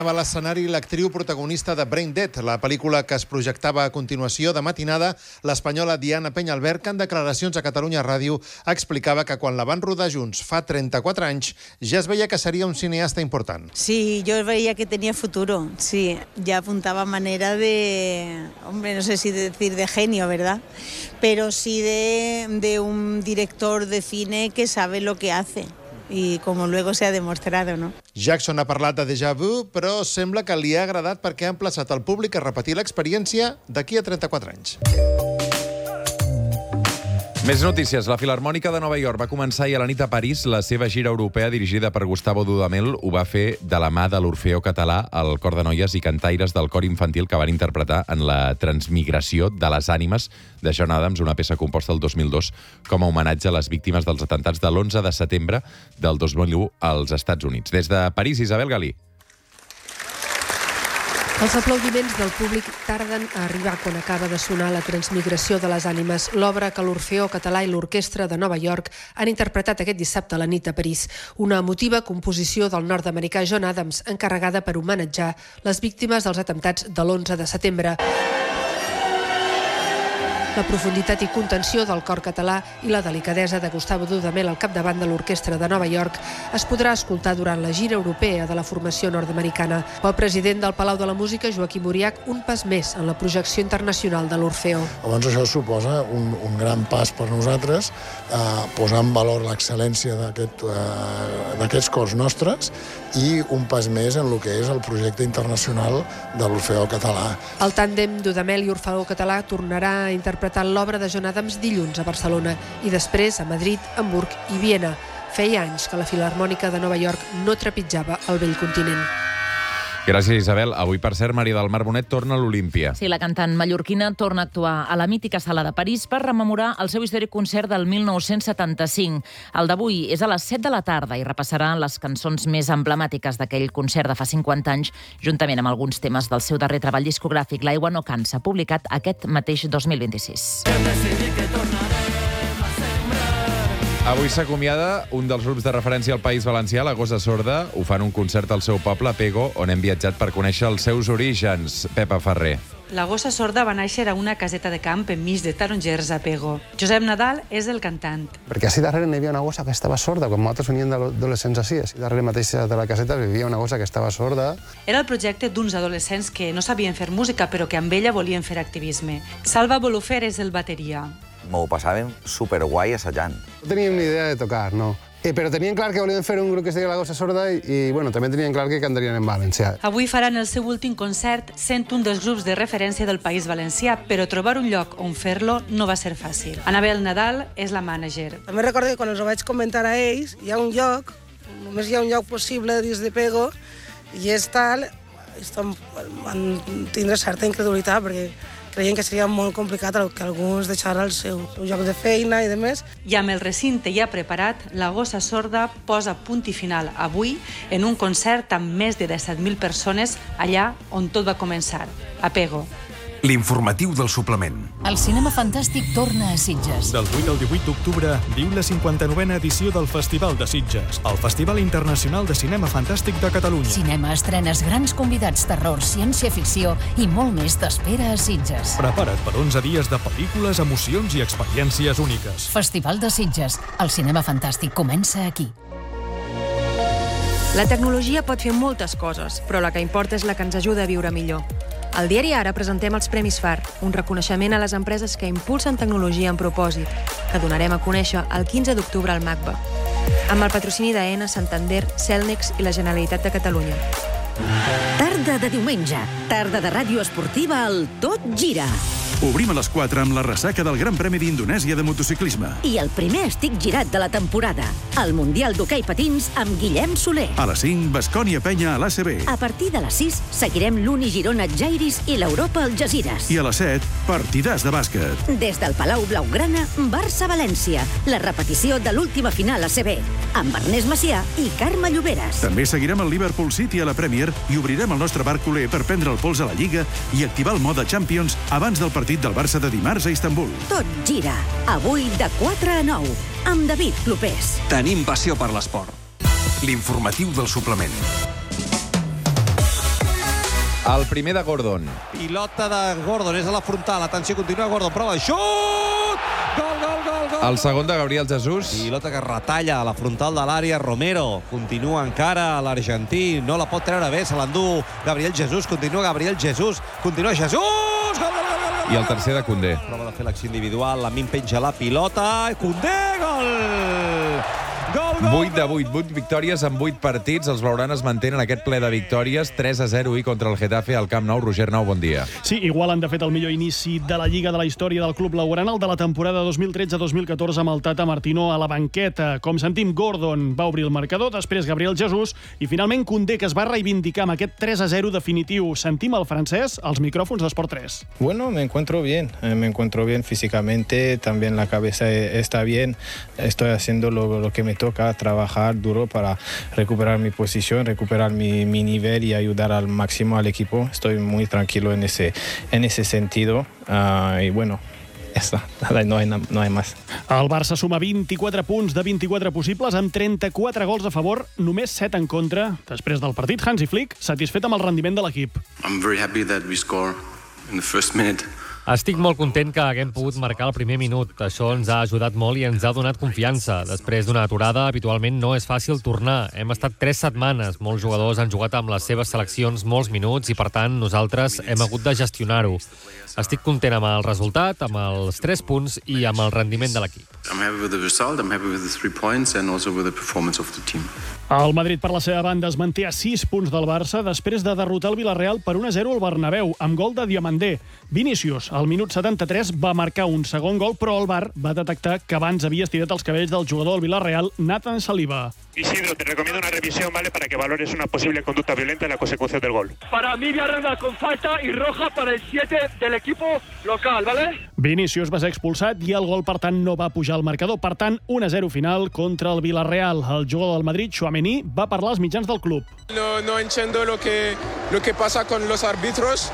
A l'escenari l'actriu protagonista de Brain Dead, la pel·lícula que es projectava a continuació de matinada, l'espanyola Diana Peñalver, que en declaracions a Catalunya Ràdio explicava que quan la van rodar junts fa 34 anys ja es veia que seria un cineasta important. Sí, yo veía que tenía futuro, sí, ya apuntaba manera de, hombre, no sé si decir de genio, ¿verdad? Pero sí de un director de cine que sabe lo que hace. I com luego se ha demostrado, ¿no? Jackson ha parlat de déjà vu, però sembla que li ha agradat perquè ha emplaçat el públic a repetir l'experiència d'aquí a 34 anys. Més notícies. La Filharmònica de Nova York va començar ahir a la nit a París la seva gira europea dirigida per Gustavo Dudamel. Ho va fer de la mà de l'Orfeó Català, el cor de noies i cantaires del cor infantil que van interpretar en la Transmigració de les ànimes de John Adams, una peça composta el 2002 com a homenatge a les víctimes dels atemptats de l'11 de setembre del 2001 als Estats Units. Des de París, Isabel Galí. Els aplaudiments del públic tarden a arribar quan acaba de sonar la Transmigració de les ànimes, l'obra que l'Orfeó Català i l'Orquestra de Nova York han interpretat aquest dissabte a la nit a París. Una emotiva composició del nord-americà John Adams, encarregada per homenatjar les víctimes dels atemptats de l'11 de setembre. La profunditat i contenció del cor català i la delicadesa de Gustavo Dudamel al capdavant de l'Orquestra de Nova York es podrà escoltar durant la gira europea de la formació nord-americana. El president del Palau de la Música, Joaquim Uriach, un pas més en la projecció internacional de l'Orfeó. Llavors això suposa un gran pas per nosaltres, posar en valor l'excel·lència d'aquests cors nostres i un pas més en el que és el projecte internacional de l'Orfeó Català. El tàndem Dudamel i Orfeó Català tornarà a interpretar l'obra de John Adams dilluns a Barcelona i després a Madrid, Hamburg i Viena. Feia anys que la Filharmònica de Nova York no trepitjava el vell continent. Gràcies, Isabel. Avui, per cert, Maria del Mar Bonet torna a l'Olímpia. Sí, la cantant mallorquina torna a actuar a la mítica sala de París per rememorar el seu històric concert del 1975. El d'avui és a les 7 de la tarda i repassarà les cançons més emblemàtiques d'aquell concert de fa 50 anys, juntament amb alguns temes del seu darrer treball discogràfic, L'aigua no cansa, publicat aquest mateix 2026. Avui s'acomiada un dels grups de referència al País Valencià, la Gossa Sorda. Ho fan un concert al seu poble, Pego, on hem viatjat per conèixer els seus orígens. Pepa Ferrer. La Gossa Sorda va néixer a una caseta de camp enmig de tarongers a Pego. Josep Nadal és el cantant. Perquè així darrere n'hi havia una gossa que estava sorda, quan nosaltres veníem d'adolescents així. Així darrere mateixa de la caseta vivia una gossa que estava sorda. Era el projecte d'uns adolescents que no sabien fer música, però que amb ella volien fer activisme. Salva Bolufer és el bateria. M'ho passàvem superguai assajant. No teníem ni idea de tocar, no. Però tenien clar que volien fer un grup que es deia La Gossa Sorda i bueno, també tenien clar que cantarien en valencià. Avui faran el seu últim concert sent un dels grups de referència del País Valencià, però trobar un lloc on fer-lo no va ser fàcil. Anabel Nadal és la mànager. També recordo que quan els ho vaig comentar a ells, hi ha un lloc, només hi ha un lloc possible dins de Pego, i és tal, van tindre certa incredulitat, perquè creien que seria molt complicat que algú es deixara el seu lloc de feina i demés. I amb el recinte ja preparat, la Gossa Sorda posa punt i final avui en un concert amb més de 17.000 persones allà on tot va començar, a Pego. L'informatiu del suplement. El cinema fantàstic torna a Sitges. Del 8 al 18 d'octubre viu la 59a edició del Festival de Sitges, el Festival Internacional de Cinema Fantàstic de Catalunya. Cinema, estrenes, grans convidats, terror, ciència-ficció i molt més t'espera a Sitges. Prepara't per 11 dies de pel·lícules, emocions i experiències úniques. Festival de Sitges. El cinema fantàstic comença aquí. La tecnologia pot fer moltes coses, però la que importa és la que ens ajuda a viure millor. Al diari Ara presentem els Premis FAR, un reconeixement a les empreses que impulsen tecnologia amb propòsit, que donarem a conèixer el 15 d'octubre al MACBA, amb el patrocini d'AENA, Santander, Celnex i la Generalitat de Catalunya. Tarda de diumenge, tarda de ràdio esportiva al Tot Gira. Obrim a les 4 amb la ressaca del Gran Premi d'Indonèsia de motociclisme. I el primer estic girat de la temporada, el Mundial d'Hoquei Patins amb Guillem Soler. A les 5, Baskonia Penya a l'ACB. A partir de les 6, seguirem l'Uni Girona Jairis i l'Europa Algesires. I a les 7, partidàs de bàsquet. Des del Palau Blaugrana, Barça-València, la repetició de l'última final ACB, amb Ernest Macià i Carme Lloberes. També seguirem el Liverpool City a la Premier i obrirem el nostre bar culer per prendre el pols a la Lliga i activar el mode Champions abans del partit del Barça de dimarts a Istanbul. Tot gira, avui de 4 a 9, amb David Clopés. Tenim passió per l'esport. L'informatiu del suplement. El primer de Gordon. Pilota de Gordon, és a la frontal. Atenció, continua Gordon, prova de xut! Gol, gol, gol, gol! El segon de Gabriel Jesús. Pilota que retalla a la frontal de l'àrea. Romero continua encara l'argentí. No la pot treure bé, se l'endú Gabriel Jesús. Continua Gabriel Jesús. Continua Jesús! Gol, gol, gol, gol, gol! I el tercer de Koundé. Prova de fer l'acció individual. Lamine penja la pilota. Koundé, gol! Gol, gol, 8 de 8, 8 victòries en 8 partits. Els blaugranes mantenen aquest ple de victòries. 3-0 i contra el Getafe al Camp Nou. Roger Nou, bon dia. Sí, igual han de fet el millor inici de la Lliga de la història del club blaugrana, el de la temporada 2013-2014 amb el Tata Martino a la banqueta. Com sentim, Gordon va obrir el marcador, després Gabriel Jesús i finalment Koundé, que es va reivindicar amb aquest 3-0 definitiu. Sentim el francès als micròfons d'Esport 3. Bueno, me encuentro bien físicamente, también la cabeza está bien. Estoy haciendo lo que me toca, trabajar duro para recuperar mi posición, recuperar mi nivel y ayudar al máximo al equipo. Estoy muy tranquilo en ese sentido y bueno, ja està, no hay más. El Barça suma 24 punts de 24 possibles amb 34 gols a favor, només 7 en contra. Després del partit, Hansi Flick satisfet amb el rendiment de l'equip. I'm very happy that we score in the first minute. Estic molt content que haguem pogut marcar el primer minut. Això ens ha ajudat molt i ens ha donat confiança. Després d'una aturada, habitualment no és fàcil tornar. Hem estat 3 setmanes. Molts jugadors han jugat amb les seves seleccions molts minuts i, per tant, nosaltres hem hagut de gestionar-ho. Estic content amb el resultat, amb els 3 punts i amb el rendiment de l'equip. I'm happy with the result, I'm happy with the 3 points and also with the performance of the team. El Madrid, per la seva banda, es manté a 6 punts del Barça després de derrotar el Villarreal per 1-0 al Bernabéu, amb gol de Diamandé. Vinícius, al minut 73, va marcar un segon gol, però el VAR va detectar que abans havia estirat els cabells del jugador del Villarreal, Nathan Saliba. Isidro, te recomiendo una revisión, ¿vale?, para que valores una posible conducta violenta en la consecución del gol. Para mí, Villarreal con falta y roja para el 7 del equipo local, ¿vale? Vinícius va ser expulsat i el gol, per tant, no va pujar al marcador. Per tant, 1-0 final contra el Villarreal. El jugador del Madrid, Tchouaméni, va parlar als mitjans del club. No entiendo lo que pasa con los árbitros,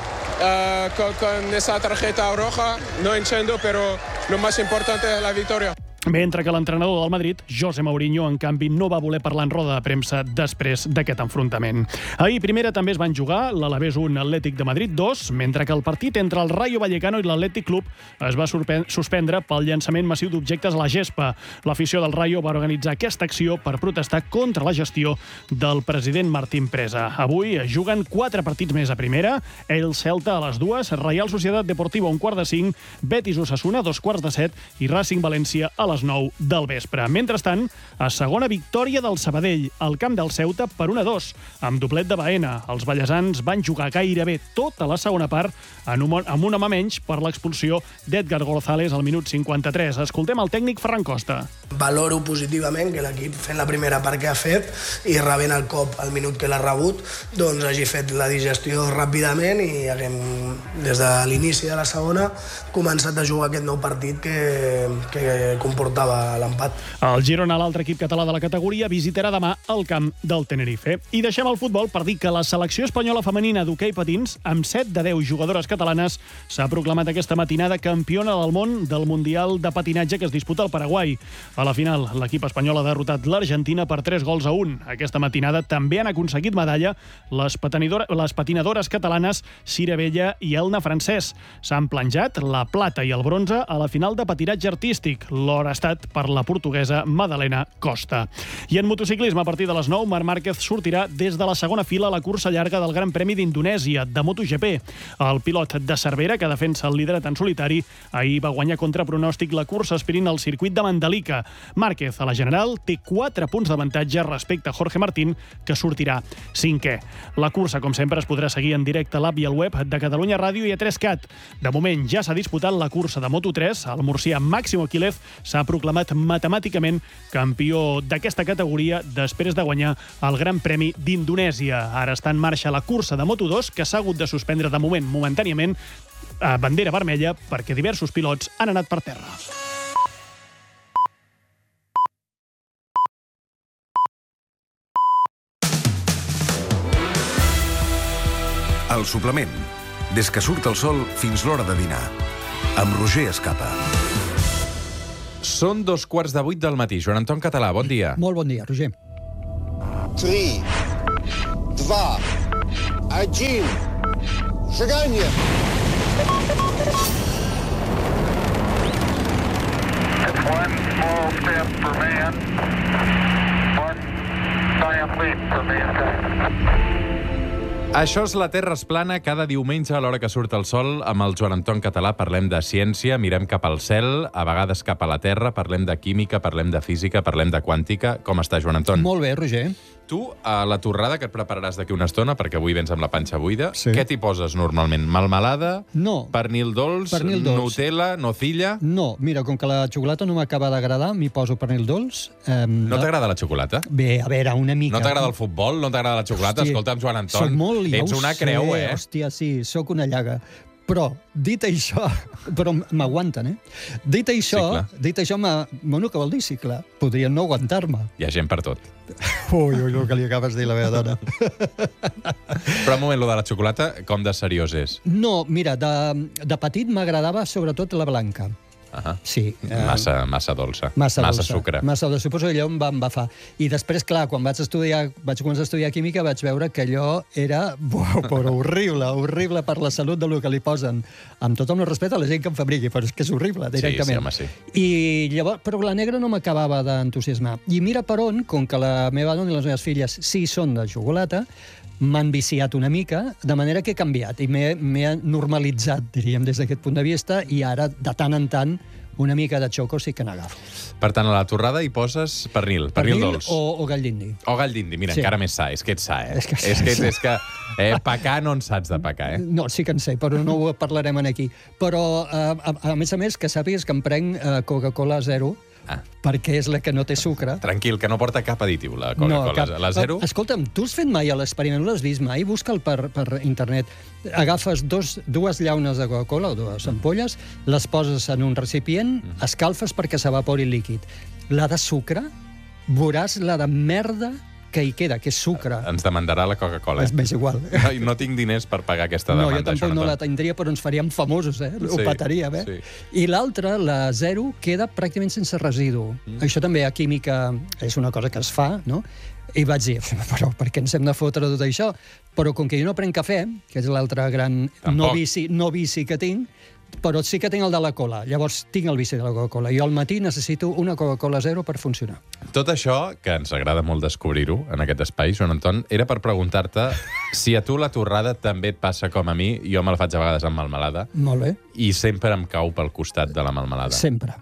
con esa tarjeta roja. No entiendo, pero lo más importante es la victoria. Mentre que l'entrenador del Madrid, José Mourinho, en canvi, no va voler parlar en roda de premsa després d'aquest enfrontament. Ahir, primera, també es van jugar l'Alavés 1, Atlètic de Madrid 2, mentre que el partit entre el Rayo Vallecano i l'Atlètic Club es va suspendre pel llançament massiu d'objectes a la gespa. L'afició del Rayo va organitzar aquesta acció per protestar contra la gestió del president Martín Presa. Avui juguen 4 partits més a primera, el Celta a les 2, Real Sociedad Deportiva 1:45, Betis Osasuna 2:15 i Racing València a les 9 del vespre. Mentrestant, a segona victòria del Sabadell, al camp del Ceuta per 1-2, amb doblet de Baena. Els ballesans van jugar gairebé tota la segona part amb un home menys per l'expulsió d'Edgar González al minut 53. Escoltem el tècnic Ferran Costa. Valoro positivament que l'equip, fent la primera part que ha fet i rebent el cop al minut que l'ha rebut, doncs hagi fet la digestió ràpidament i haguem, des de l'inici de la segona, començat a jugar aquest nou partit que comportava l'empat. El Girona, l'altre equip català de la categoria, visitarà demà el camp del Tenerife. I deixem el futbol per dir que la selecció espanyola femenina d'hoquei patins, amb 7 de 10 jugadores catalanes, s'ha proclamat aquesta matinada campiona del món del Mundial de Patinatge que es disputa al Paraguai. A la final, l'equip espanyol ha derrotat l'Argentina per 3-1. Aquesta matinada també han aconseguit medalla les patinadores catalanes Cira Vella i Elna Francesc. S'han planjat la plata i el bronze a la final de patinatge artístic. L'or ha estat per la portuguesa Madalena Costa. I en motociclisme, a partir de les 9, Marc Márquez sortirà des de la segona fila a la cursa llarga del Gran Premi d'Indonèsia, de MotoGP. El pilot de Cervera, que defensa el liderat en solitari, ahir va guanyar contra pronòstic la cursa aspirint al circuit de Mandalika. Márquez, a la general, té 4 punts d'avantatge respecte a Jorge Martín, que sortirà 5è. La cursa, com sempre, es podrà seguir en directe a l'app i al web de Catalunya Ràdio i a 3CAT. De moment, ja s'ha disputat la cursa de Moto3. El murcià Máximo Quílez s'ha proclamat matemàticament campió d'aquesta categoria després de guanyar el Gran Premi d'Indonèsia. Ara està en marxa la cursa de Moto2, que s'ha hagut de suspendre de moment momentàniament a bandera vermella perquè diversos pilots han anat per terra. El suplement. Des que surt el sol fins l'hora de dinar. Amb Roger Escapa. Són 7:15 del matí. Joan Anton Català, bon dia. Molt bon dia, Roger. 3, 2, 1... Seganya! It's one small step for man, one giant leap for mankind. Això és La Terra es plana. Cada diumenge, a l'hora que surt el sol, amb el Joan Anton Català parlem de ciència, mirem cap al cel, a vegades cap a la Terra, parlem de química, parlem de física, parlem de quàntica. Com està, Joan Anton? Molt bé, Roger. Tu, a la torrada que et prepararàs d'aquí una estona, perquè avui vens amb la panxa buida, què t'hi poses normalment? Melmelada? No. Pernil dolç? Nutella? Nocilla? No, mira, com que la xocolata no m'acaba d'agradar, m'hi poso pernil dolç. No t'agrada la xocolata? Bé, a veure, una mica. No t'agrada el futbol? No t'agrada la xocolata? Hòstia, escolta'm, Joan Anton, soc molt, ja ets una creu, eh? Hòstia, sí, sóc una llaga. Però, dit això... Però m'aguanten, eh? Dit això, bueno, què vol dir? Sí, clar, podrien no aguantar-me. Hi ha gent per tot. Ui, el que li acabes de dir a la meva dona. Però un moment, lo de la xocolata, com de seriós és? No, mira, de petit m'agradava sobretot la blanca. Sí. Massa dolça. Massa sucre. Massa dolça. Suposo que allò em va embafar. I després, clar, quan vaig començar a estudiar química, vaig veure que allò era però horrible per la salut del que li posen. Amb tot el meu respecte a la gent que em fabriqui, però és que és horrible, directament. Sí. I llavors, però la negra no m'acabava d'entusiasmar. I mira per on, com que la meva dona i les meves filles sí són de xocolata, m'han viciat una mica, de manera que he canviat i m'he normalitzat, diríem, des d'aquest punt de vista, i ara, de tant en tant, una mica de xoco sí que n'agafo. Per tant, a la torrada hi poses pernil dolç. O gall d'indi. O gall d'indi, mira, encara més sa. És que ets sa, eh? És que pecar no en saps de pecar, eh? No, sí que en sé, però no ho parlarem aquí. Però, a més, que sàpigues que em prenc Coca-Cola zero, perquè és la que no té sucre. Tranquil, que no porta cap additiu, la Coca-Cola. La zero? Escolta'm, tu has fet mai l'experiment, no l'has vist mai? Busca'l per internet. Agafes dues llaunes de Coca-Cola, o dues ampolles, les poses en un recipient, escalfes perquè s'evapori el líquid. La de sucre, veuràs la de merda que hi queda, que és sucre. Ens demandarà la Coca-Cola. És igual. No tinc diners per pagar aquesta demanda. No, jo tampoc no la tindria, però ens faríem famosos, eh? Ho petaríem, eh? I l'altra, la zero, queda pràcticament sense residu. Això també a química és una cosa que es fa, no? I vaig dir, però per què ens hem de fotre tot això? Però com que jo no prenc cafè, que és l'altre gran no vici que tinc, però sí que tinc el de la cola. Llavors tinc el vici de la Coca-Cola. Jo al matí necessito una Coca-Cola zero per funcionar. Tot això, que ens agrada molt descobrir-ho en aquest espai, Joan Anton, era per preguntar-te si a tu la torrada també et passa com a mi. Jo me la faig a vegades amb melmelada. Molt bé. I sempre em cau pel costat de la melmelada. Sempre.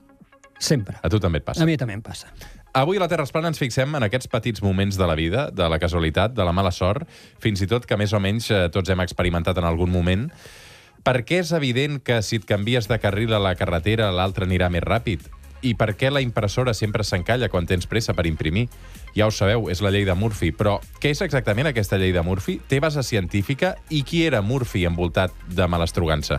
A tu també et passa? A mi també em passa. Avui a la Terra es plana ens fixem en aquests petits moments de la vida, de la casualitat, de la mala sort, fins i tot que més o menys tots hem experimentat en algun moment. Per què és evident que si et canvies de carril a la carretera l'altre anirà més ràpid? I per què la impressora sempre s'encalla quan tens pressa per imprimir? Ja ho sabeu, és la llei de Murphy. Però què és exactament aquesta llei de Murphy? Té base científica? I qui era Murphy envoltat de malastrugança?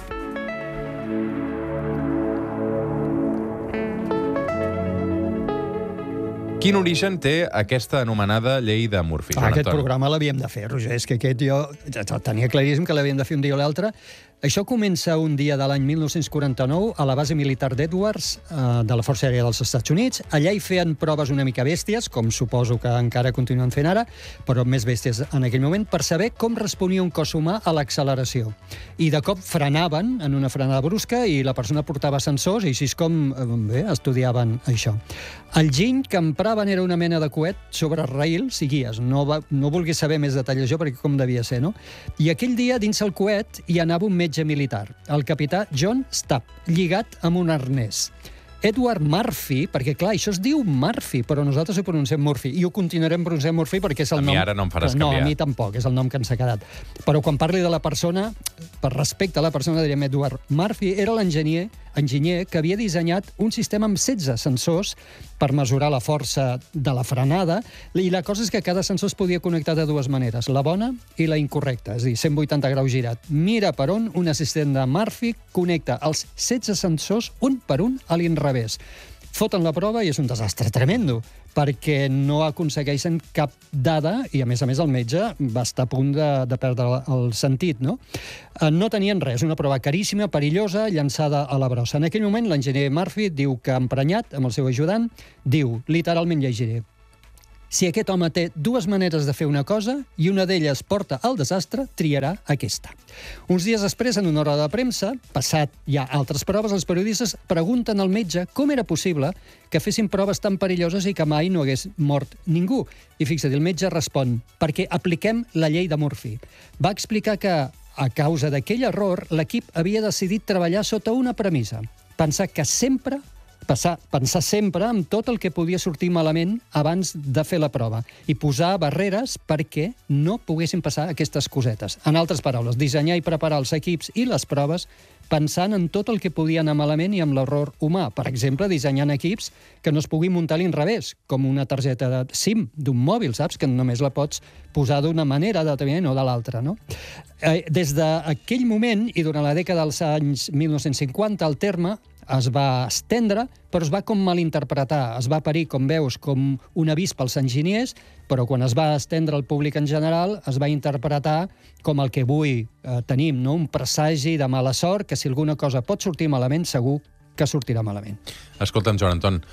Quin origen té aquesta anomenada llei de Murphy? Aquest programa l'havíem de fer, Roger. És que aquest jo tenia claríssim que l'havíem de fer un dia o l'altre. Això comença un dia de l'any 1949 a la base militar d'Edwards, de la Força Aèria dels Estats Units. Allà hi feien proves una mica bèsties, com suposo que encara continuen fent ara, però més bèsties en aquell moment, per saber com responia un cos humà a l'acceleració. I de cop frenaven en una frenada brusca i la persona portava sensors i així és com estudiaven això. El giny que empraven era una mena de coet sobre raïls i guies. No vulguis saber més detalls això perquè com devia ser, no? I aquell dia, dins el coet, hi anava un metge militar, el capità John Stapp, lligat amb un arnès. Edward Murphy, perquè clar, això es diu Murphy, però nosaltres ho pronunciem Murphy, i ho continuarem pronunciant Murphy perquè és el nom... A mi ara no em faràs canviar. No, a mi tampoc, és el nom que ens ha quedat. Però quan parli de la persona, per respecte a la persona, diríem Edward Murphy, era l'enginyer que havia dissenyat un sistema amb 16 sensors per mesurar la força de la frenada, i la cosa és que cada sensor es podia connectar de dues maneres, la bona i la incorrecta, és a dir, 180 graus girat. Mira per on un assistent de Murphy connecta els 16 sensors un per un a l'inrevés. Foten la prova i és un desastre tremendo, perquè no aconsegueixen cap dada i, a més, el metge va estar a punt de perdre el sentit, no? No tenien res, una prova caríssima, perillosa, llançada a la brossa. En aquell moment, l'enginyer Murphy diu que, emprenyat amb el seu ajudant, diu, literalment llegiré, Si aquest home té dues maneres de fer una cosa i una d'elles porta al desastre, triarà aquesta. Uns dies després, en una roda de premsa, passat ja altres proves, els periodistes pregunten al metge com era possible que fessin proves tan perilloses i que mai no hagués mort ningú. I fixa't, el metge respon, perquè apliquem la llei de Murphy. Va explicar que, a causa d'aquell error, l'equip havia decidit treballar sota una premissa. Pensar sempre en tot el que podia sortir malament abans de fer la prova i posar barreres perquè no poguessin passar aquestes cosetes. En altres paraules, dissenyar i preparar els equips i les proves pensant en tot el que podia anar malament i amb l'error humà. Per exemple, dissenyant equips que no es puguin muntar a l'inrevés, com una targeta de SIM d'un mòbil, saps? Que només la pots posar d'una manera determinada i no de l'altra, no? Des d'aquell moment i durant la dècada dels anys 1950, el terme es va estendre, però es va com malinterpretar. Es va parir, com veus, com un avís pels enginyers, però quan es va estendre al públic en general es va interpretar com el que avui tenim, no? Un presagi de mala sort, que si alguna cosa pot sortir malament, segur que sortirà malament. Escolta'm, Joan Anton,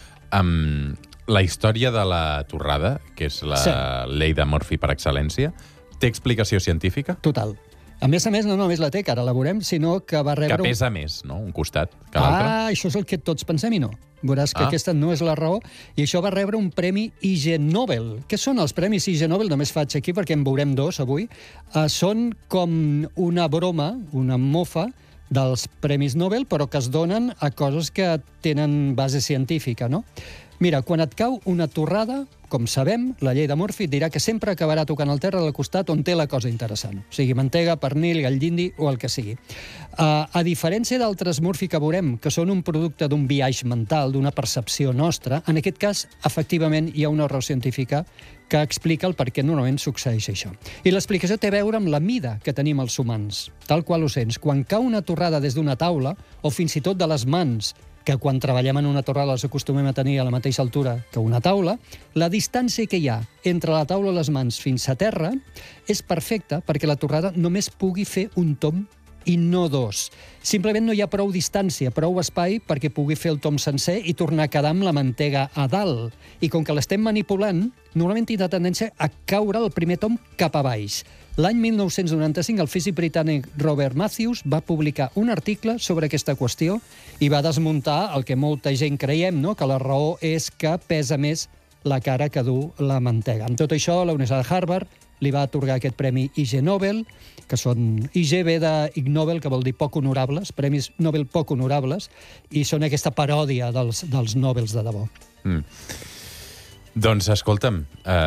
la història de la torrada, que és la llei de Murphy per excel·lència, té explicació científica? Total. A més, no només la té, que ara la veurem, sinó que va rebre... Que pesa més, no?, un costat que l'altre. Això és el que tots pensem i no. Veuràs que aquesta no és la raó. I això va rebre un premi IG Nobel. Què són els premis IG Nobel? Només faig aquí perquè en veurem dos avui. Són com una broma, una mofa, dels premis Nobel, però que es donen a coses que tenen base científica, no? Mira, quan et cau una torrada, com sabem, la llei de Murphy et dirà que sempre acabarà tocant el terra del costat on té la cosa interessant. O sigui, mantega, pernil, gall d'indi o el que sigui. A diferència d'altres Murphy que veurem, que són un producte d'un biaix mental, d'una percepció nostra, en aquest cas, efectivament, hi ha una raó científica que explica el per què normalment succeeix això. I l'explicació té a veure amb la mida que tenim els humans, tal qual ho sents. Quan cau una torrada des d'una taula, o fins i tot de les mans, que quan treballem en una torrada les acostumem a tenir a la mateixa altura que una taula, la distància que hi ha entre la taula i les mans fins a terra és perfecta perquè la torrada només pugui fer un tomb i no dos. Simplement no hi ha prou distància, prou espai perquè pugui fer el tomb sencer i tornar a quedar amb la mantega a dalt. I com que l'estem manipulant, normalment tindrà tendència a caure el primer tomb cap a baix. L'any 1995, el físic britànic Robert Matthews va publicar un article sobre aquesta qüestió i va desmuntar el que molta gent creiem, no? Que la raó és que pesa més la cara que du la mantega. Amb tot això, la Universitat de Harvard li va atorgar aquest premi IG Nobel, que són IG ve d'Ig Nobel, que vol dir poc honorables, premis Nobel poc honorables, i són aquesta paròdia dels Nobels de debò. Doncs, escolta'm...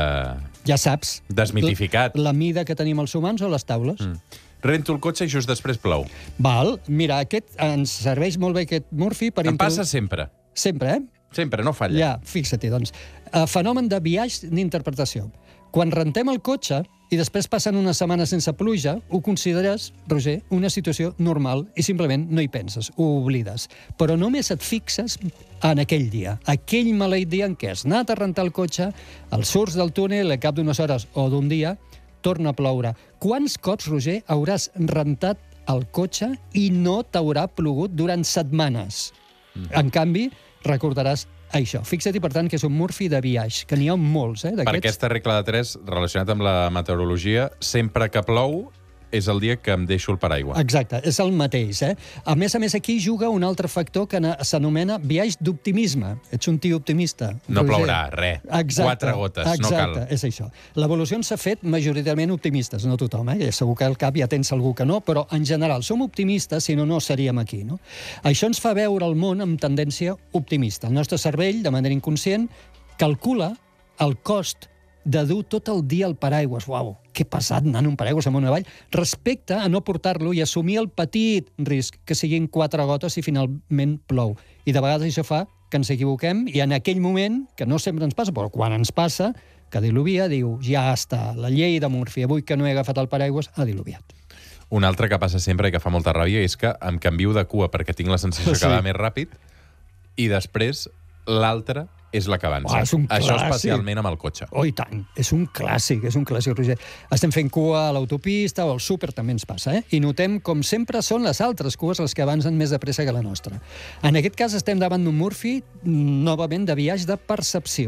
Ja saps. Desmitificat. La mida que tenim els humans o les taules. Rento el cotxe i just després plou. Val. Mira, aquest ens serveix molt bé, aquest Murphy, per... Em passa sempre. Sempre, Sempre, no falla. Ja, fixa-t'hi, doncs. Fenomen de biaix d'interpretació. Quan rentem el cotxe i després passen una setmana sense pluja, ho consideres, Roger, una situació normal i simplement no hi penses, ho oblides. Però només et fixes en aquell dia, aquell maleït dia en què has anat a rentar el cotxe, el surts del túnel, al cap d'unes hores o d'un dia, torna a ploure. Quants cops, Roger, hauràs rentat el cotxe i no t'haurà plogut durant setmanes? En canvi, recordaràs això. Fixa't, per tant, que és un Murphy de biaix, que n'hi ha molts, d'aquests. Per aquesta regla de 3, relacionat amb la meteorologia, sempre que plou és el dia que em deixo el paraigua. Exacte, és el mateix. A més, aquí juga un altre factor que s'anomena biaix d'optimisme. Ets un tio optimista. No plourà, res. Exacte, 4 gotes, no cal. Exacte, és això. L'evolució ens ha fet majoritàriament optimistes, no tothom, segur que al cap ja tens algú que no, però en general som optimistes, si no, no seríem aquí, no? Això ens fa veure el món amb tendència optimista. El nostre cervell, de manera inconscient, calcula el cost de dur tot el dia el paraigües. Uau, que pesat anar en un paraigües amunt avall, respecte a no portar-lo i assumir el petit risc que siguin 4 gotes i finalment plou. I de vegades això fa que ens equivoquem i en aquell moment, que no sempre ens passa, però quan ens passa, que diluvia, diu, ja està, la llei de Murphy, avui que no he agafat el paraigües, ha diluviat. Un altre que passa sempre i que fa molta ràbia és que em canvio de cua perquè tinc la sensació que va més ràpid i després l'altre és la que avança. És un clàssic. Això especialment amb el cotxe. Oh, i tant. És un clàssic, Roger. Estem fent cua a l'autopista o al súper, també ens passa, I notem, com sempre, són les altres cues les que avancen més de pressa que la nostra. En aquest cas estem davant d'un Murphy, novament, de biaix de percepció.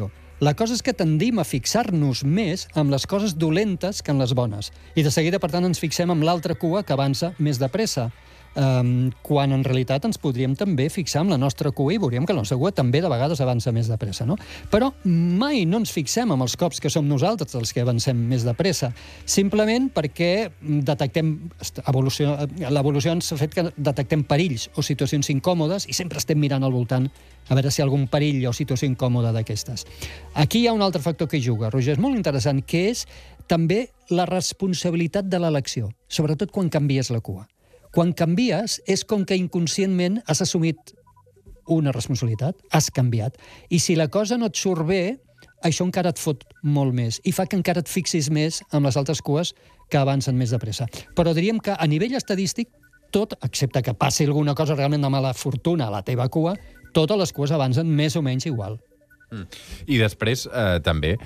La cosa és que tendim a fixar-nos més amb les coses dolentes que en les bones. I de seguida, per tant, ens fixem amb l'altra cua que avança més de pressa. Quan en realitat ens podríem també fixar amb la nostra cua i veuríem que la nostra cua també de vegades avança més de pressa, no? Però mai no ens fixem amb els cops que som nosaltres els que avancem més de pressa, simplement perquè detectem l'evolució ens ha fet que detectem perills o situacions incòmodes i sempre estem mirant al voltant a veure si hi ha algun perill o situació incòmoda d'aquestes. Aquí hi ha un altre factor que hi juga, Roger, és molt interessant, que és també la responsabilitat de l'elecció, sobretot quan canvies la cua. Quan canvies, és com que inconscientment has assumit una responsabilitat, has canviat. I si la cosa no et surt bé, això encara et fot molt més i fa que encara et fixis més amb les altres cues que avancen més de pressa. Però diríem que a nivell estadístic, tot, excepte que passi alguna cosa realment de mala fortuna a la teva cua, totes les cues avancen més o menys igual. I després, també,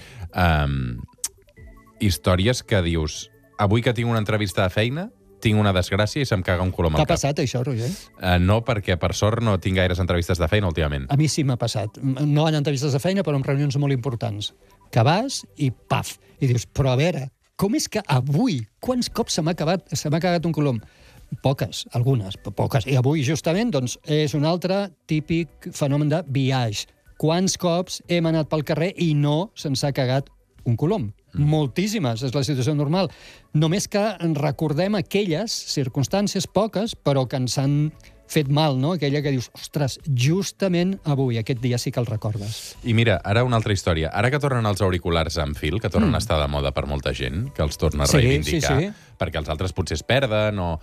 històries que dius, avui que tinc una entrevista de feina, tinc una desgràcia i se'm caga un colom al cap. T'ha passat, això, Roger? No, perquè per sort no tinc gaires entrevistes de feina últimament. A mi sí m'ha passat. No en entrevistes de feina, però en reunions molt importants. Que vas i paf! I dius, però a veure, com és que avui, quants cops se m'ha cagat un colom? Poques, algunes, poques. I avui, justament, doncs, és un altre típic fenomen de biaix. Quants cops hem anat pel carrer i no se'ns ha cagat un colom? Moltíssimes, és la situació normal. Només que recordem aquelles circumstàncies, poques, però que ens han fet mal, no? Aquella que dius, ostres, justament avui, aquest dia sí que el recordes. I mira, ara una altra història. Ara que tornen els auriculars amb fil, que tornen a estar de moda per molta gent, que els torna a reivindicar, perquè els altres potser es perden, o...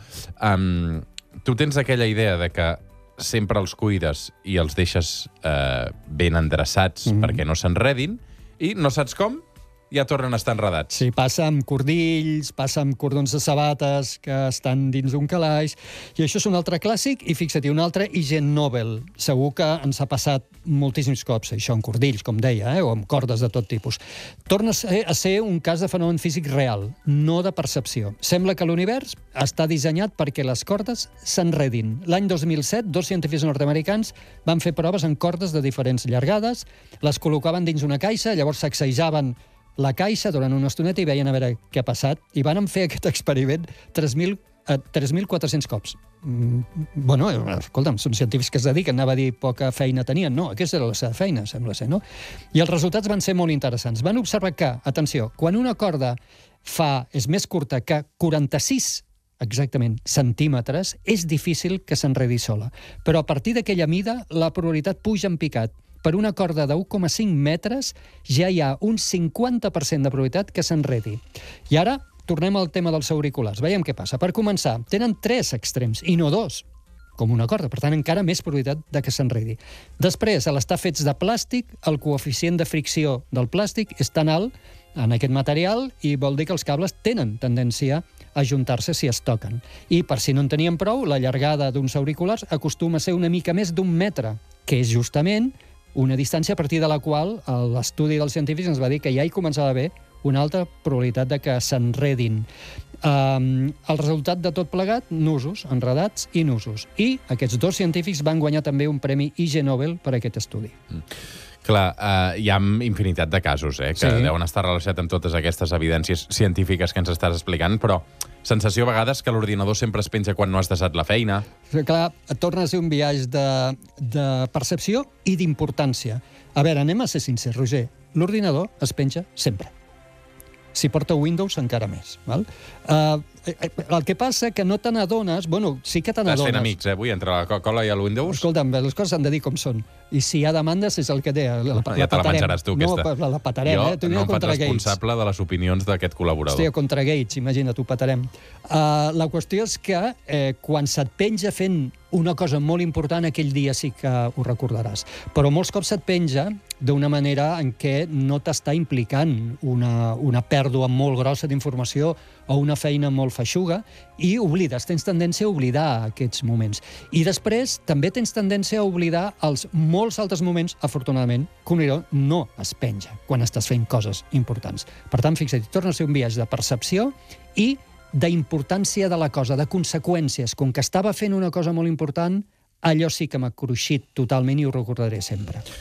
tu tens aquella idea de que sempre els cuides i els deixes ben endreçats perquè no s'enredin, i no saps com, ja tornen a estar enredats. Sí, passa amb cordills, passa amb cordons de sabates que estan dins d'un calaix, i això és un altre clàssic, i fixa't, un altre Ig Nobel. Segur que ens ha passat moltíssims cops, això, amb cordills, com deia, o amb cordes de tot tipus. Torna a ser un cas de fenomen físic real, no de percepció. Sembla que l'univers està dissenyat perquè les cordes s'enredin. L'any 2007, 2 científics nord-americans van fer proves amb cordes de diferents llargades, les col·locaven dins una caixa, llavors sacsejaven la caixa durant una estoneta i veien a veure què ha passat, i van fer aquest experiment 3.400 cops. Bueno, escolta'm, són científics que es dediquen, anava a dir poca feina tenien. No, aquesta era la seva feina, sembla ser, no? I els resultats van ser molt interessants. Van observar que, atenció, quan una corda és més curta que 46 exactament centímetres, és difícil que s'enredi sola. Però a partir d'aquella mida, la probabilitat puja en picat. Per una corda de 1,5 metres ja hi ha un 50% de probabilitat que s'enredi. I ara tornem al tema dels auriculars. Veiem què passa. Per començar, tenen 3 extrems i no 2, com una corda. Per tant, encara més probabilitat de que s'enredi. Després, a l'estar fets de plàstic, el coeficient de fricció del plàstic és tan alt en aquest material i vol dir que els cables tenen tendència a ajuntar-se si es toquen. I, per si no en tenien prou, la llargada d'uns auriculars acostuma a ser una mica més d'1 metre, que és justament una distància a partir de la qual l'estudi dels científics ens va dir que ja hi començava a haver una altra probabilitat de que s'enredin. El resultat de tot plegat, nusos, enredats i nusos. I aquests 2 científics van guanyar també un premi Ig Nobel per aquest estudi. Clar, hi ha infinitat de casos, que deuen estar relacionats amb totes aquestes evidències científiques que ens estàs explicant, però sensació a vegades que l'ordinador sempre es penja quan no has desat la feina. Clar, torna a ser un viatge de percepció i d'importància. A veure, anem a ser sincers, Roger. L'ordinador es penja sempre. Si porta Windows, encara més. Val? El que passa que no te n'adones... Bueno, sí que te n'adones. Estàs fent amics, avui, entre la Coca-Cola i el Windows? Escolta'm, les coses s'han de dir com són. I si hi ha demandes, és el que té. Ja te la menjaràs tu, aquesta. No, la patarem, Jo no em faig responsable de les opinions d'aquest col·laborador. Hòstia, contra Gates, imagina't, ho patarem. La qüestió és que quan se't penja fent una cosa molt important, aquell dia sí que ho recordaràs. Però molts cops se't penja d'una manera en què no t'està implicant una pèrdua molt grossa d'informació o una feina molt feixuga i oblides, tens tendència a oblidar aquests moments. I després també tens tendència a oblidar els molts altres moments, afortunadament, que un no es penja quan estàs fent coses importants. Per tant, fixa't, torna a ser un viatge de percepció i d'importància de la cosa, de conseqüències. Com que estava fent una cosa molt important, allò sí que m'ha cruixit totalment i ho recordaré sempre.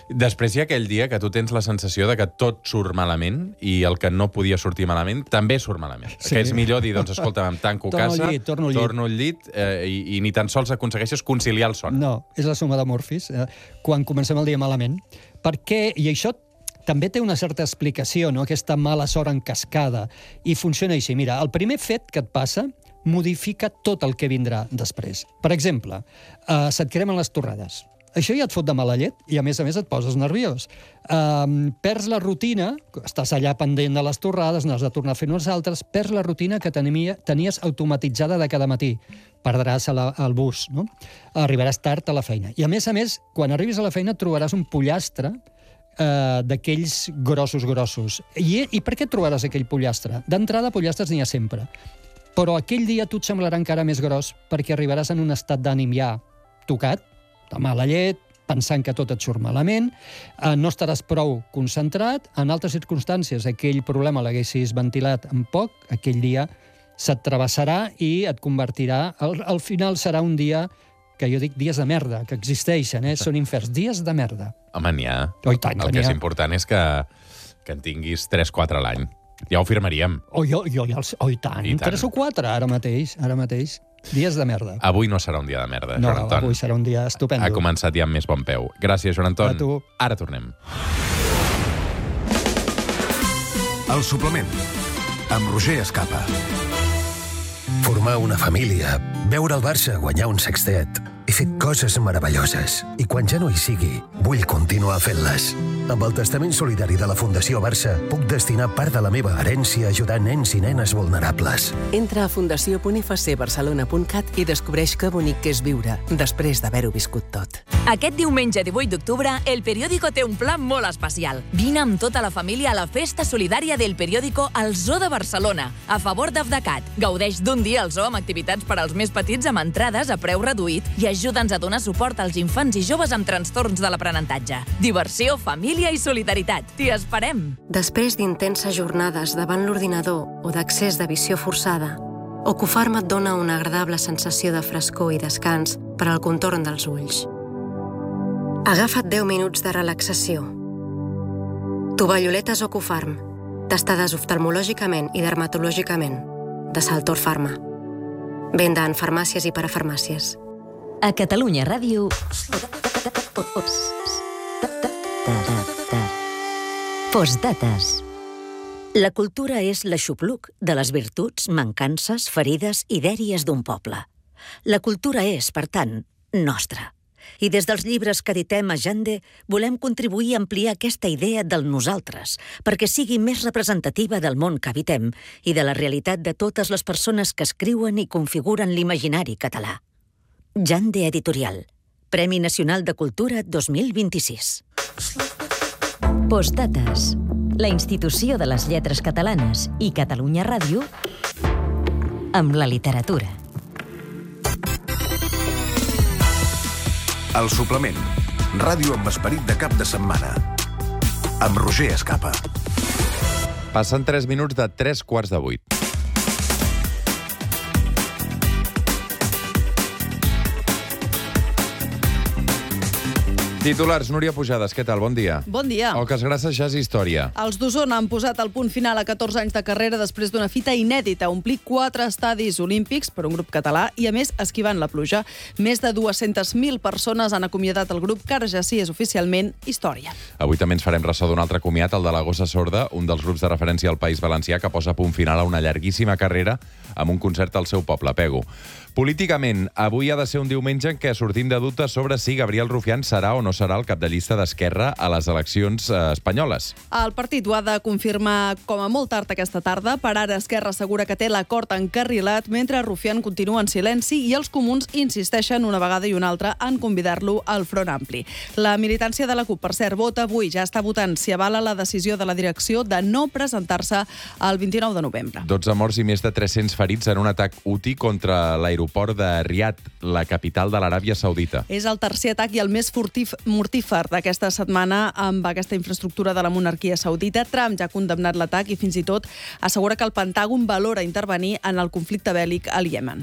Després hi ha aquell dia que tu tens la sensació de que tot surt malament i el que no podia sortir malament també surt malament. Sí. Que és millor dir, doncs, escolta, em tanco casa, torno al llit i ni tan sols aconsegueixes conciliar el son. No, és la suma de morfis, quan comencem el dia malament. Perquè, i això també té una certa explicació, no? Aquesta mala sort en cascada. I funciona així. Mira, el primer fet que et passa modifica tot el que vindrà després. Per exemple, se't cremen les torrades. Això ja et fot de mala llet i, a més et poses nerviós. Perds la rutina, estàs allà pendent de les torrades, n'has de tornar a fer unes altres, perds la rutina que tenies automatitzada de cada matí. Perdràs el bus, no? Arribaràs tard a la feina. I, a més, quan arribis a la feina et trobaràs un pollastre d'aquells grossos. I per què et trobaràs aquell pollastre? D'entrada, pollastres n'hi ha sempre. Però aquell dia tu et semblarà encara més gros perquè arribaràs en un estat d'ànim ja tocat, de mala llet, pensant que tot et surt malament, no estaràs prou concentrat, en altres circumstàncies aquell problema l'haguessis ventilat en poc, aquell dia se't travessarà i et convertirà... Al final serà un dia que jo dic dies de merda, que existeixen, són inferns, dies de merda. Home, n'hi ha. Oh, i tant, el que és important és que en tinguis 3-4 a l'any. Ja ho firmaríem. Oh, i tant. 3 o 4, ara mateix. Dies de merda. Avui no serà un dia de merda, no, Joan Anton. Avui serà un dia estupendo. Ha començat ja amb més bon peu. Gràcies, Joan Anton. A tu. Ara tornem. El suplement, amb Roger Escapa. Formar una família, veure el Barça guanyar un sextet. He fet coses meravelloses i quan ja no hi sigui, vull continuar fent-les. Amb el testament solidari de la Fundació Barça puc destinar part de la meva herència a ajudar nens i nenes vulnerables. Entra a fundació.barcelona.cat i descobreix que bonic que és viure després d'haver-ho viscut tot. Aquest diumenge 18 d'octubre, El Periódico té un plan molt especial. Vine amb tota la família a la festa solidària del Periódico al Zoo de Barcelona, a favor d'Afdecat. Gaudeix d'un dia al zoo amb activitats per als més petits amb entrades a preu reduït i ajuda'ns a donar suport als infants i joves amb trastorns de l'aprenentatge. Diversió, família i solidaritat. T'hi esperem! Després d'intenses jornades davant l'ordinador o d'accés de visió forçada, Ocufarm et dona una agradable sensació de frescor i descans per al contorn dels ulls. Agafa't 10 minuts de relaxació. Tovalloletes Ocufarm, testades oftalmològicament i dermatològicament, de Saltor Pharma. Venda en farmàcies i parafarmàcies. A Catalunya Ràdio... Postdates. La cultura és l'aixopluc de les virtuts, mancances, ferides i dèries d'un poble. La cultura és, per tant, nostra. I des dels llibres que editem a Jande volem contribuir a ampliar aquesta idea del nosaltres perquè sigui més representativa del món que habitem i de la realitat de totes les persones que escriuen i configuren l'imaginari català. Jande Editorial. Premi Nacional de Cultura 2026. Postdates. La institució de les lletres catalanes i Catalunya Ràdio amb la literatura. El suplement. Ràdio amb esperit de cap de setmana. Amb Roger Escapa. Passen 3 minuts de 7:45. Titulars, Núria Pujades, què tal? Bon dia. Bon dia. Oques Grasses, ja és història. Els d'Osona han posat el punt final a 14 anys de carrera després d'una fita inèdita, omplir 4 estadis olímpics per un grup català i, a més, esquivant la pluja. Més de 200.000 persones han acomiadat el grup, que ara ja sí és oficialment història. Avui també ens farem ressò d'un altre comiat, el de la Gossa Sorda, un dels grups de referència al País Valencià, que posa punt final a una llarguíssima carrera amb un concert al seu poble, Pego. Políticament, avui ha de ser un diumenge en què sortim de dubtes sobre si Gabriel Rufián serà o no serà el cap de llista d'Esquerra a les eleccions espanyoles. El partit ho ha de confirmar com a molt tard aquesta tarda. Per ara, Esquerra assegura que té l'acord encarrilat, mentre Rufián continua en silenci i els comuns insisteixen una vegada i una altra en convidar-lo al Front Ampli. La militància de la CUP, per cert, vota avui, ja està votant si avala la decisió de la direcció de no presentar-se el 29 de novembre. 12 morts i més de 300 ferits en un atac UTI contra l'aeroport de Riad, la capital de l'Aràbia Saudita. És el tercer atac i el més mortífer d'aquesta setmana amb aquesta infraestructura de la monarquia saudita. Trump ja ha condemnat l'atac i fins i tot assegura que el Pentàgon valora intervenir en el conflicte bèl·lic al Iemen.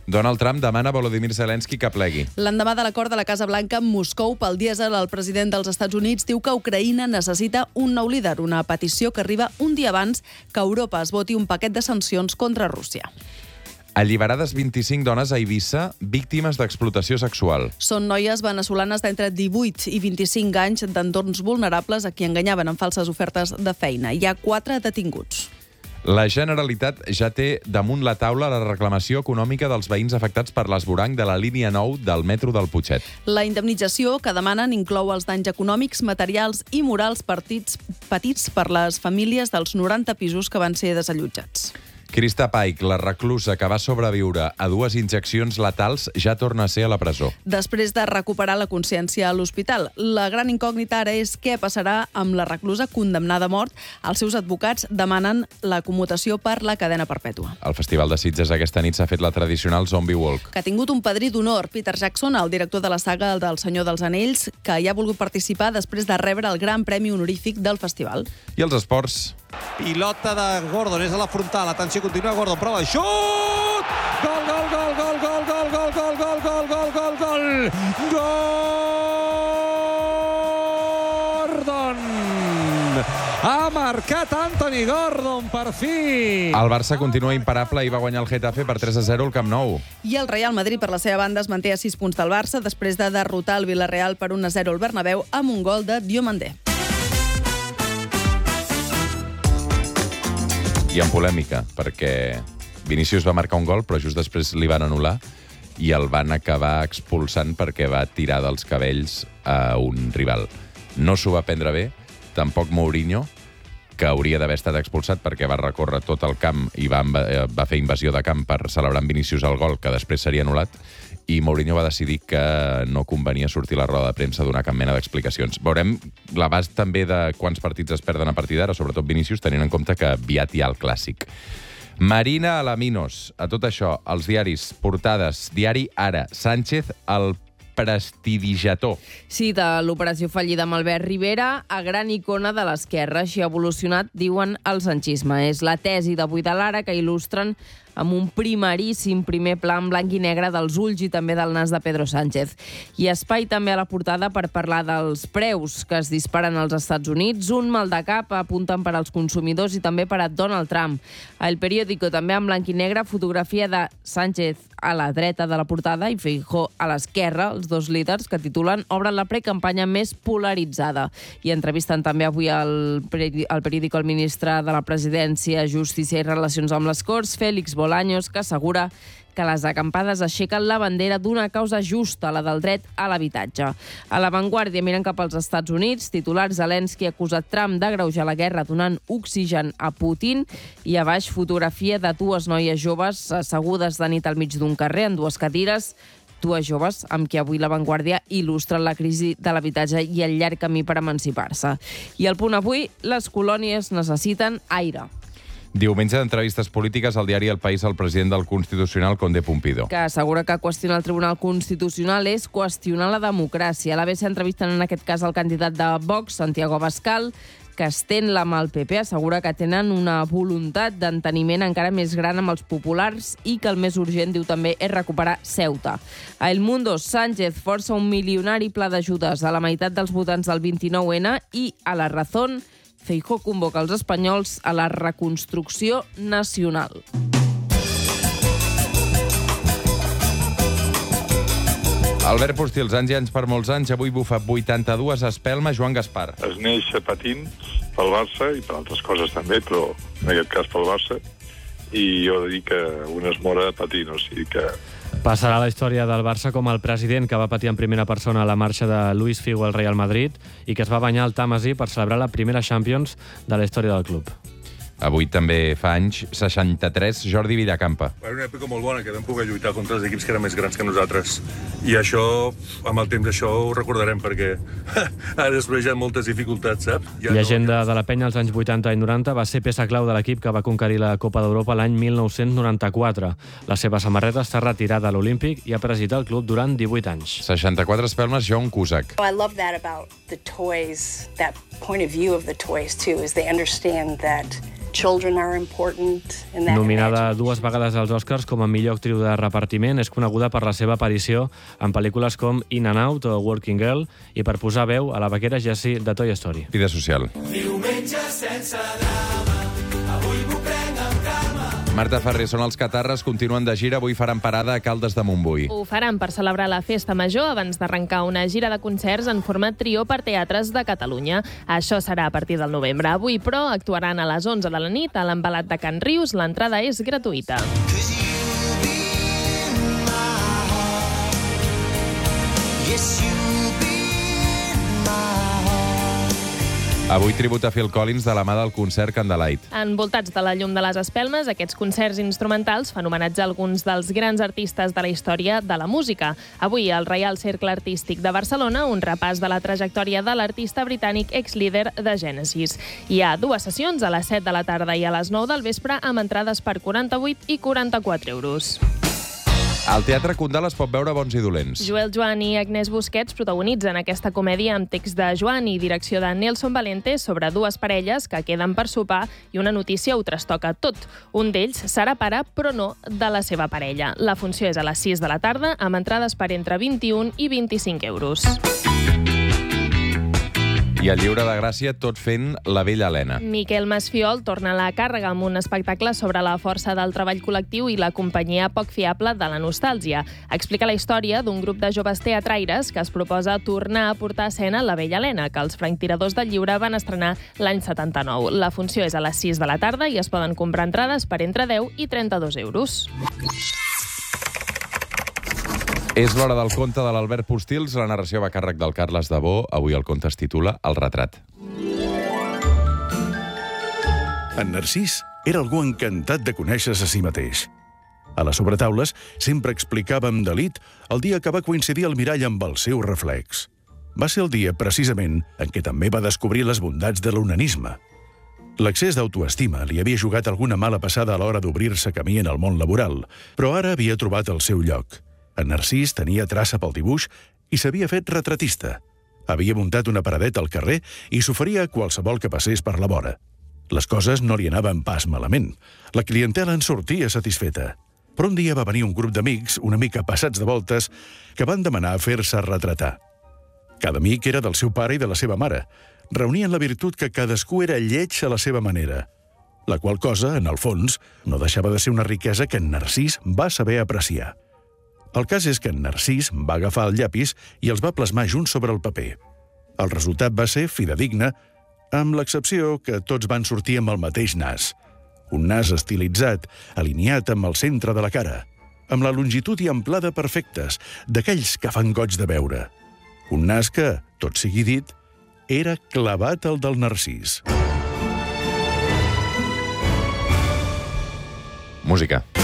Donald Trump demana a Volodymyr Zelensky que plegui. L'endemà de l'acord de la Casa Blanca amb Moscou pel dièsel, el president dels Estats Units diu que Ucraïna necessita un nou líder, una petició que arriba un dia abans que Europa es voti un paquet de sancions contra Rússia. Alliberades 25 dones a Eivissa víctimes d'explotació sexual. Són noies veneçolanes d'entre 18 i 25 anys d'entorns vulnerables a qui enganyaven amb falses ofertes de feina. Hi ha 4 detinguts. La Generalitat ja té damunt la taula la reclamació econòmica dels veïns afectats per l'esvoranc de la línia 9 del metro del Putxet. La indemnització que demanen inclou els danys econòmics, materials i morals patits per les famílies dels 90 pisos que van ser desallotjats. Krista Paik, la reclusa que va sobreviure a 2 injeccions letals, ja torna a ser a la presó. Després de recuperar la consciència a l'hospital, la gran incògnita ara és què passarà amb la reclusa condemnada a mort. Els seus advocats demanen la commutació per la cadena perpètua. Al Festival de Sitges aquesta nit s'ha fet la tradicional Zombie Walk. Que ha tingut un padrí d'honor, Peter Jackson, el director de la saga del Senyor dels Anells, que hi ha volgut participar després de rebre el gran premi honorífic del festival. I els esports? Pilota de Gordon, és a la frontal. Atenció, continua Gordon, prova, xut! Gol, gol, gol, gol, gol, gol, gol, gol, gol, gol, gol, gol, gol! Gordon! Ha marcat Anthony Gordon, per fi! El Barça continua imparable i va guanyar el Getafe per 3-0 al Camp Nou. I el Real Madrid, per la seva banda, es manté a 6 punts del Barça després de derrotar el Villarreal per 1-0 al Bernabéu amb un gol de Diomandé. I en polèmica, perquè Vinícius va marcar un gol, però just després li van anul·lar i el van acabar expulsant perquè va tirar dels cabells a un rival. No s'ho va prendre bé, tampoc Mourinho, que hauria d'haver estat expulsat perquè va recórrer tot el camp i va fer invasió de camp per celebrar amb Vinícius el gol, que després seria anul·lat, i Mourinho va decidir que no convenia sortir a la roda de premsa a donar cap mena d'explicacions. Veurem l'abast també de quants partits es perden a partir d'ara, sobretot Vinícius, tenint en compte que aviat hi ha el clàssic. Marina Alaminos, a tot això, els diaris, portades, diari Ara, Sánchez, el prestidigitador. Sí, de l'operació fallida amb Albert Rivera, a gran icona de l'esquerra. Així ha evolucionat, diuen, el sanchisme. És la tesi d'avui de l'Ara que il·lustren amb un primeríssim primer pla en blanc i negre dels ulls i també del nas de Pedro Sánchez. I espai també a la portada per parlar dels preus que es disparen als Estats Units. Un mal de cap apunten per als consumidors i també per a Donald Trump. El Periódico també en blanc i negre, fotografia de Sánchez a la dreta de la portada i Feijóo a l'esquerra, els dos líders que titulen obren la precampanya més polaritzada. I entrevisten també avui al Periódico el ministre de la Presidència, Justícia i Relacions amb les Corts, Félix Bolaños, que assegura que les acampades aixequen la bandera d'una causa justa, la del dret a l'habitatge. A l'avantguàrdia miren cap als Estats Units, titular Zelensky ha acusat Trump d'agreujar la guerra donant oxigen a Putin, i a baix fotografia de 2 noies joves assegudes de nit al mig d'un carrer en 2 cadires, 2 joves amb qui avui l'avantguàrdia il·lustra la crisi de l'habitatge i el llarg camí per emancipar-se. I al Punt Avui, les colònies necessiten aire. Diumenge d'entrevistes polítiques al diari El País al president del Constitucional, Condé Pumpido. Que assegura que qüestionar el Tribunal Constitucional és qüestionar la democràcia. A l'ABC entrevisten en aquest cas el candidat de Vox, Santiago Abascal, que estén la mà al PP, assegura que tenen una voluntat d'enteniment encara més gran amb els populars i que el més urgent, diu també, és recuperar Ceuta. A El Mundo, Sánchez força un milionari pla d'ajudes a la meitat dels votants del 29N i a La Razón, Feijóo convoca els espanyols a la reconstrucció nacional. Albert Postils, anys i anys per molts anys, avui bufa 82 espelmes Joan Gaspar. Es neix patint pel Barça i per altres coses també, però en aquest cas pel Barça, i jo he de dir que un es mora patint, o sigui que... Passarà la història del Barça com el president que va patir en primera persona la marxa de Luis Figo al Real Madrid i que es va banyar al Tàmesi per celebrar la primera Champions de la història del club. Avui també fa anys, 63, Jordi Villacampa. Era una època molt bona, que vam poder lluitar contra els equips que eren més grans que nosaltres. I això, amb el temps, això ho recordarem, perquè ara després hi ha moltes dificultats, saps? Llegenda de la penya als anys 80 i 90, va ser peça clau de l'equip que va conquerir la Copa d'Europa l'any 1994. La seva samarreta està retirada a l'Olímpic i ha presidit el club durant 18 anys. 64 espelmes, John Cusack. I love that about the toys, that point of view of the toys, too, is they understand that children are important in that. Nominada 2 vegades als Oscars com a millor actriu de repartiment, és coneguda per la seva aparició en pel·lícules com In and Out o Working Girl i per posar veu a la vaquera Jessie de Toy Story. Vida social. Diumenge sense drama, avui m'ho prenc amb calma. Marta Ferrer, són els Catarres, continuen de gira, avui faran parada a Caldes de Montbui. Ho faran per celebrar la Festa Major abans d'arrencar una gira de concerts en format trio per teatres de Catalunya. Això serà a partir del novembre. Avui, però, actuaran a les 11 de la nit a l'Embalat de Can Rius. L'entrada és gratuïta. Avui tribut a Phil Collins de la mà del concert Candlelight. Envoltats de la llum de les espelmes, aquests concerts instrumentals fan homenatge a alguns dels grans artistes de la història de la música. Avui, al Reial Cercle Artístic de Barcelona, un repàs de la trajectòria de l'artista britànic ex-líder de Genesis. Hi ha 2 sessions, a les 7 de la tarda i a les 9 del vespre, amb entrades per 48 i 44 euros. Al Teatre Condal es pot veure Bons i dolents. Joel Joan i Agnès Busquets protagonitzen aquesta comèdia amb text de Joan i direcció de Nelson Valente sobre 2 parelles que queden per sopar i una notícia ho trastoca tot. Un d'ells serà pare, però no de la seva parella. La funció és a les 6 de la tarda, amb entrades per entre 21 i 25 euros. I al Lliure de Gràcia, tot fent La vella Helena. Miquel Masfiol torna a la càrrega amb un espectacle sobre la força del treball col·lectiu i la companyia poc fiable de la nostàlgia. Explica la història d'un grup de joves teatraires que es proposa tornar a portar a escena La vella Helena, que els franctiradors del Lliure van estrenar l'any 79. La funció és a les 6 de la tarda i es poden comprar entrades per entre 10 i 32 euros. És l'hora del conte de l'Albert Postils. La narració va a càrrec del Carles Dabó. Avui el conte es titula El retrat. En Narcís era algú encantat de conèixer-se a si mateix. A les sobretaules sempre explicava amb delit el dia que va coincidir el mirall amb el seu reflex. Va ser el dia, precisament, en què també va descobrir les bondats de l'onanisme. L'excés d'autoestima li havia jugat alguna mala passada a l'hora d'obrir-se camí en el món laboral, però ara havia trobat el seu lloc. En Narcís tenia traça pel dibuix i s'havia fet retratista. Havia muntat una paradeta al carrer i s'oferia a qualsevol que passés per la vora. Les coses no li anaven pas malament. La clientela en sortia satisfeta. Però un dia va venir un grup d'amics, una mica passats de voltes, que van demanar fer-se retratar. Cada amic era del seu pare i de la seva mare. Reunien la virtut que cadascú era lleig a la seva manera, la qual cosa, en el fons, no deixava de ser una riquesa que en Narcís va saber apreciar. El cas és que en Narcís va agafar el llapis i els va plasmar junts sobre el paper. El resultat va ser fidedigne, amb l'excepció que tots van sortir amb el mateix nas. Un nas estilitzat, alineat amb el centre de la cara, amb la longitud i amplada perfectes, d'aquells que fan goig de veure. Un nas que, tot sigui dit, era clavat al del Narcís. Música.